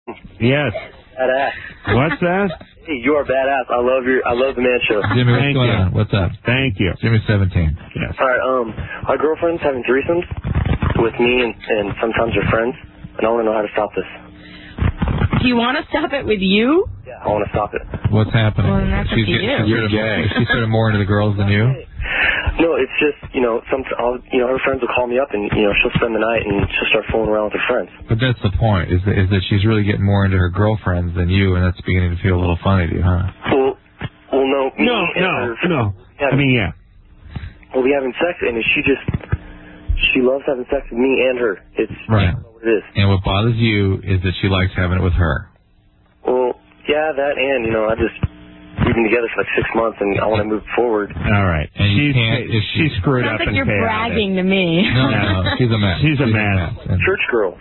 Yes. Badass. What's that? Hey, you are badass. I love the Man Show. Jimmy, what's going on? What's up? Thank you. Jimmy's 17. Yes. All right. My girlfriend's having threesomes with me and sometimes her friends, and I want to know how to stop this. Do you want to stop it with you? Yeah, I want to stop it. What's happening? Well, then that's up to you. She's sort of more into the girls than you? No, it's just, her friends will call me up and, she'll spend the night and she'll start fooling around with her friends. But that's the point, is that she's really getting more into her girlfriends than you, and that's beginning to feel a little funny to you, huh? Well, no. No. I mean, yeah. We'll be having sex, and she loves having sex with me and her. Right. I don't know what it is. And what bothers you is that she likes having it with her. Well, yeah, that and, we've been together for like 6 months, and I want to move forward. All right. And she's screwed up Sounds like and you're chaotic. bragging to me. No, she's a mess. She's a mess. Church girl.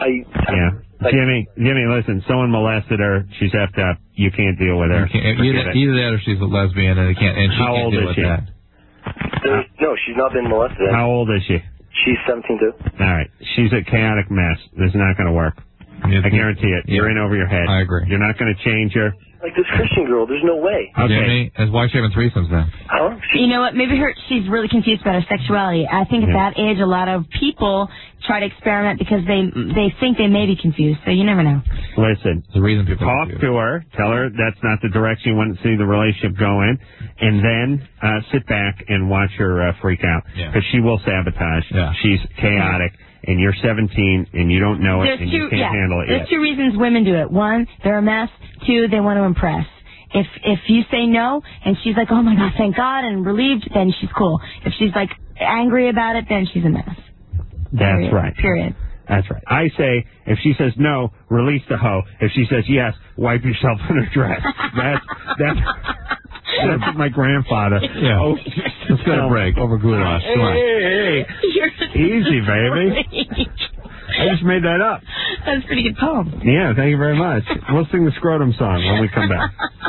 Jimmy, listen, someone molested her. She's effed up. You can't deal with her. Either that or she's a lesbian, and she How can't old deal is with she? that. No, she's not been molested. How old is she? She's 17 too. All right. She's a chaotic mess. This is not going to work. I guarantee it. You're in over your head. I agree. You're not going to change her. Like this Christian girl, there's no way. Okay. Jimmy, why is she having threesomes then? Huh? You know what? Maybe she's really confused about her sexuality. I think at that age, a lot of people try to experiment because they think they may be confused. So you never know. Listen, the reason people talk to her, tell her that's not the direction you want to see the relationship go in, and then sit back and watch her freak out because she will sabotage. Yeah. She's chaotic. And you're 17, and you don't know it, and you can't handle it yet. There's two reasons women do it. One, they're a mess. Two, they want to impress. If you say no, and she's like, oh, my God, thank God, and relieved, then she's cool. If she's, like, angry about it, then she's a mess. That's right. Period. That's right. I say, if she says no, release the hoe. If she says yes, wipe yourself in her dress. That's what my grandfather. Yeah. Oh, let's go to break over goulash. Come on. Hey. Easy, baby. I just made that up. That's a pretty good poem. Yeah, thank you very much. We'll sing the Scrotum song when we come back.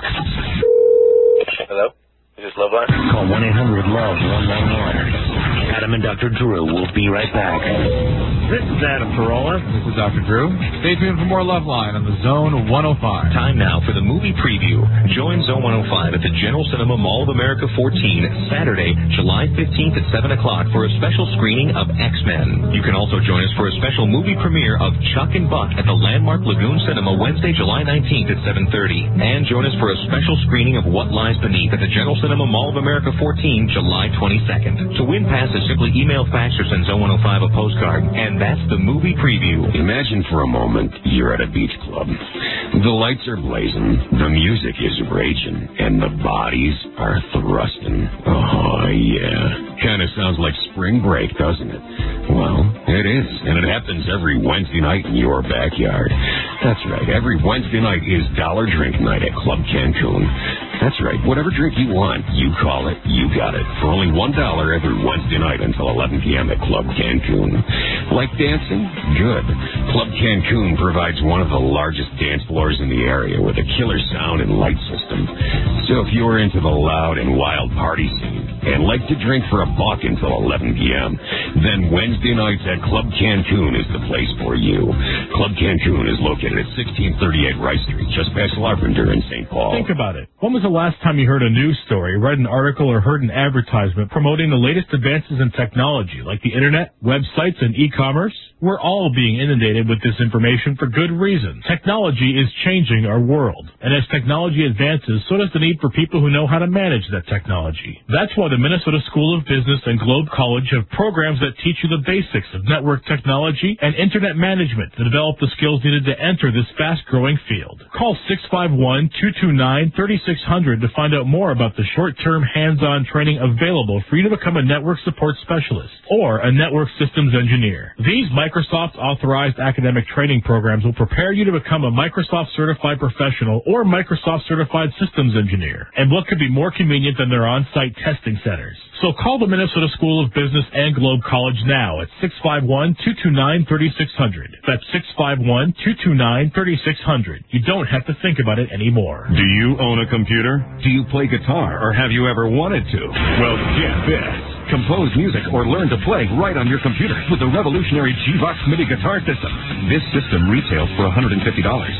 Hello? Is this Loveline? Call 1-800-LOVE-111. Adam and Dr. Drew will be right back. This is Adam Carolla. This is Dr. Drew. Stay tuned for more Loveline on the Zone 105. Time now for the movie preview. Join Zone 105 at the General Cinema Mall of America 14, Saturday, July 15th at 7 o'clock for a special screening of X-Men. You can also join us for a special movie premiere of Chuck and Buck at the Landmark Lagoon Cinema Wednesday, July 19th at 7:30. And join us for a special screening of What Lies Beneath at the General Cinema Mall of America 14, July 22nd. To win passes, simply email, fax, or send Zone 105 a postcard. And that's the movie preview. Imagine for a moment you're at a beach club. The lights are blazing, the music is raging, and the bodies are thrusting. Oh, yeah. Kind of sounds like spring break, doesn't it? Well, it is, and it happens every Wednesday night in your backyard. That's right, every Wednesday night is Dollar Drink Night at Club Cancun. That's right, whatever drink you want, you call it, you got it. For only $1 every Wednesday night until 11 p.m. at Club Cancun. Like dancing? Good. Club Cancun provides one of the largest dance floors in the area with a killer sound and light system. So if you're into the loud and wild party scene and like to drink for $1 until 11 p.m., then Wednesday nights at Club Cancun is the place for you. Club Cancun is located at 1638 Rice Street, just past Larpenteur in St. Paul. Think about it. When was the last time you heard a news story, read an article, or heard an advertisement promoting the latest advances in technology like the internet, websites, and e-commerce? We're all being inundated with this information for good reason. Technology is changing our world. And as technology advances, so does the need for people who know how to manage that technology. That's why the Minnesota School of Business and Globe College have programs that teach you the basics of network technology and internet management to develop the skills needed to enter this fast-growing field. Call 651-229-3600 to find out more about the short-term hands-on training available for you to become a network support specialist or a network systems engineer. These Microsoft-authorized academic training programs will prepare you to become a Microsoft-certified professional or Microsoft-certified systems engineer. And what could be more convenient than their on-site testing centers? So call the Minnesota School of Business and Globe College now at 651-229-3600. That's 651-229-3600. You don't have to think about it anymore. Do you own a computer? Do you play guitar, or have you ever wanted to? Well, get this. Compose music or learn to play right on your computer with the revolutionary G-Vox MIDI guitar system. This system retails for $150.